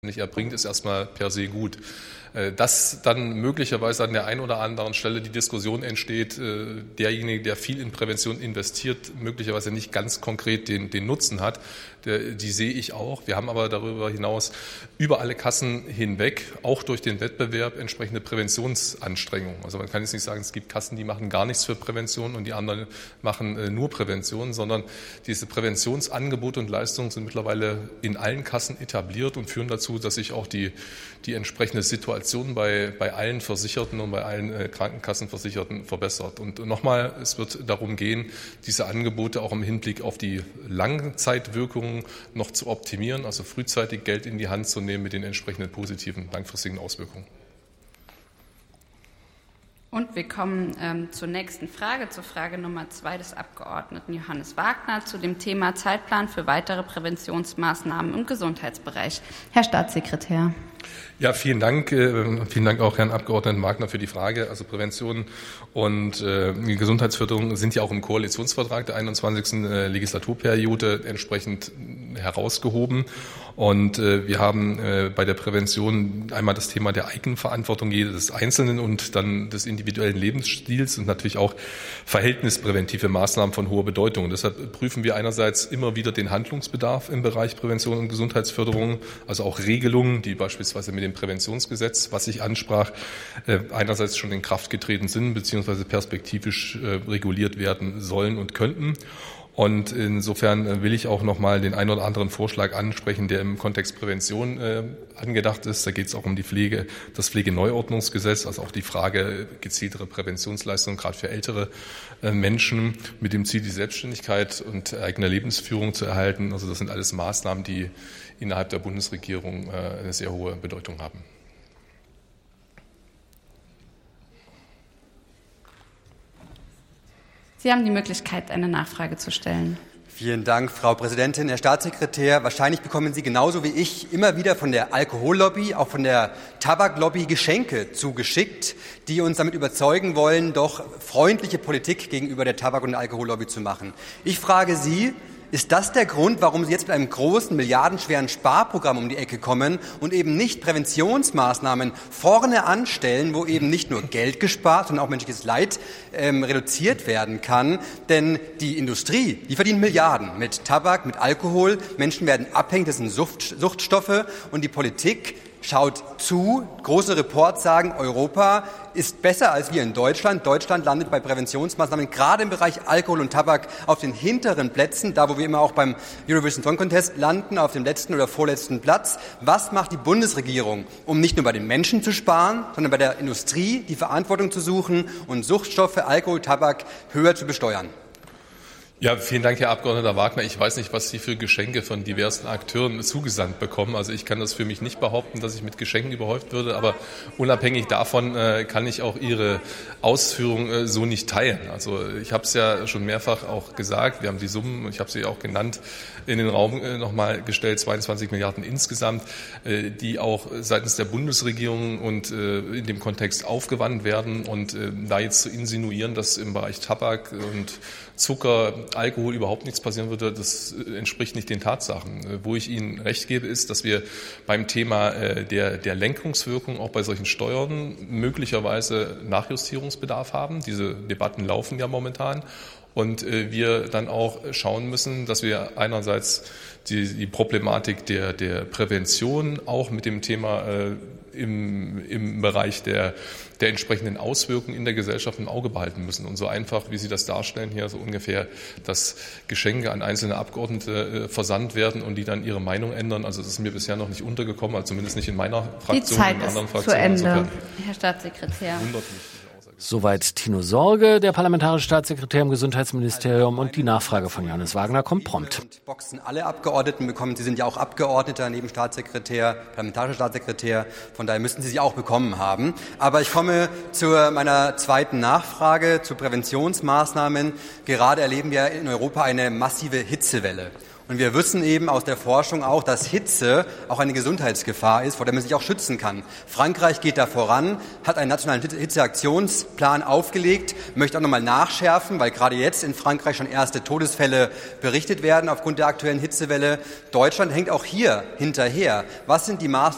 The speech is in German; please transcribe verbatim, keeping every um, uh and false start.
nicht erbringt, ist erstmal per se gut. Dass dann möglicherweise an der einen oder anderen Stelle die Diskussion entsteht, derjenige, der viel in Prävention investiert, möglicherweise nicht ganz konkret den, den Nutzen hat, der, die sehe ich auch. Wir haben aber darüber hinaus über alle Kassen hinweg, auch durch den Wettbewerb, entsprechende Präventionsanstrengungen. Also man kann jetzt nicht sagen, es gibt Kassen, die machen gar nichts für Prävention und die anderen machen nur Prävention, sondern diese Präventionsangebote und Leistungen sind mittlerweile in allen Kassen etabliert und führen dazu, dass sich auch die, die entsprechende Situation bei, bei allen Versicherten und bei allen äh, Krankenkassenversicherten verbessert. Und nochmal, es wird darum gehen, diese Angebote auch im Hinblick auf die Langzeitwirkungen noch zu optimieren, also frühzeitig Geld in die Hand zu nehmen mit den entsprechenden positiven langfristigen Auswirkungen. Und wir kommen ähm, zur nächsten Frage, zur Frage Nummer zwei des Abgeordneten Johannes Wagner zu dem Thema Zeitplan für weitere Präventionsmaßnahmen im Gesundheitsbereich. Herr Staatssekretär. Ja, vielen Dank. Äh, vielen Dank auch Herrn Abgeordneten Wagner für die Frage. Also Prävention und äh, Gesundheitsförderung sind ja auch im Koalitionsvertrag der einundzwanzigsten Äh, Legislaturperiode entsprechend herausgehoben. Und äh, wir haben äh, bei der Prävention einmal das Thema der Eigenverantwortung jedes Einzelnen und dann des individuellen Lebensstils und natürlich auch verhältnispräventive Maßnahmen von hoher Bedeutung. Und deshalb prüfen wir einerseits immer wieder den Handlungsbedarf im Bereich Prävention und Gesundheitsförderung, also auch Regelungen, die beispielsweise mit dem Präventionsgesetz, was ich ansprach, äh, einerseits schon in Kraft getreten sind, beziehungsweise perspektivisch äh, reguliert werden sollen und könnten. Und insofern will ich auch noch mal den einen oder anderen Vorschlag ansprechen, der im Kontext Prävention äh, angedacht ist. Da geht es auch um die Pflege, das Pflegeneuordnungsgesetz, also auch die Frage gezieltere Präventionsleistungen, gerade für ältere äh, Menschen, mit dem Ziel, die Selbstständigkeit und eigene Lebensführung zu erhalten. Also das sind alles Maßnahmen, die innerhalb der Bundesregierung äh, eine sehr hohe Bedeutung haben. Sie haben die Möglichkeit, eine Nachfrage zu stellen. Vielen Dank, Frau Präsidentin. Herr Staatssekretär, wahrscheinlich bekommen Sie genauso wie ich immer wieder von der Alkohollobby, auch von der Tabaklobby Geschenke zugeschickt, die uns damit überzeugen wollen, doch freundliche Politik gegenüber der Tabak- und der Alkohollobby zu machen. Ich frage Sie, ist das der Grund, warum Sie jetzt mit einem großen, milliardenschweren Sparprogramm um die Ecke kommen und eben nicht Präventionsmaßnahmen vorne anstellen, wo eben nicht nur Geld gespart, sondern auch menschliches Leid ähm, reduziert werden kann? Denn die Industrie, die verdient Milliarden mit Tabak, mit Alkohol. Menschen werden abhängig, das sind Sucht, Suchtstoffe. Und die Politik schaut zu. Große Reports sagen, Europa ist besser als wir in Deutschland. Deutschland landet bei Präventionsmaßnahmen gerade im Bereich Alkohol und Tabak auf den hinteren Plätzen, da wo wir immer auch beim Eurovision Song Contest landen, auf dem letzten oder vorletzten Platz. Was macht die Bundesregierung, um nicht nur bei den Menschen zu sparen, sondern bei der Industrie die Verantwortung zu suchen und Suchtstoffe, Alkohol, Tabak höher zu besteuern? Ja, vielen Dank, Herr Abgeordneter Wagner. Ich weiß nicht, was Sie für Geschenke von diversen Akteuren zugesandt bekommen. Also ich kann das für mich nicht behaupten, dass ich mit Geschenken überhäuft würde. Aber unabhängig davon äh, kann ich auch Ihre Ausführungen äh, so nicht teilen. Also ich habe es ja schon mehrfach auch gesagt. Wir haben die Summen, ich habe sie auch genannt, in den Raum äh, nochmal gestellt, zweiundzwanzig Milliarden insgesamt, äh, die auch seitens der Bundesregierung und äh, in dem Kontext aufgewandt werden. Und äh, da jetzt zu insinuieren, dass im Bereich Tabak und Zucker, Alkohol überhaupt nichts passieren würde, das entspricht nicht den Tatsachen. Wo ich Ihnen recht gebe, ist, dass wir beim Thema der, der Lenkungswirkung auch bei solchen Steuern möglicherweise Nachjustierungsbedarf haben. Diese Debatten laufen ja momentan. Und wir dann auch schauen müssen, dass wir einerseits die, die Problematik der, der Prävention auch mit dem Thema äh, im, im Bereich der, der entsprechenden Auswirkungen in der Gesellschaft im Auge behalten müssen. Und so einfach, wie Sie das darstellen hier, so ungefähr, dass Geschenke an einzelne Abgeordnete äh, versandt werden und die dann ihre Meinung ändern. Also das ist mir bisher noch nicht untergekommen, also zumindest nicht in meiner Fraktion. Die Zeit in anderen ist Fraktionen. zu Ende, Herr Staatssekretär. Wundert mich. Soweit Tino Sorge, der parlamentarische Staatssekretär im Gesundheitsministerium, und die Nachfrage von Johannes Wagner kommt prompt. Und Boxen alle Abgeordneten bekommen. Sie sind ja auch Abgeordneter neben Staatssekretär, parlamentarischer Staatssekretär. Von daher müssten Sie sie auch bekommen haben. Aber ich komme zu meiner zweiten Nachfrage zu Präventionsmaßnahmen. Gerade erleben wir in Europa eine massive Hitzewelle. Und wir wissen eben aus der Forschung auch, dass Hitze auch eine Gesundheitsgefahr ist, vor der man sich auch schützen kann. Frankreich geht da voran, hat einen nationalen Hitzeaktionsplan aufgelegt, möchte auch nochmal nachschärfen, weil gerade jetzt in Frankreich schon erste Todesfälle berichtet werden aufgrund der aktuellen Hitzewelle. Deutschland hängt auch hier hinterher. Was sind die Maßnahmen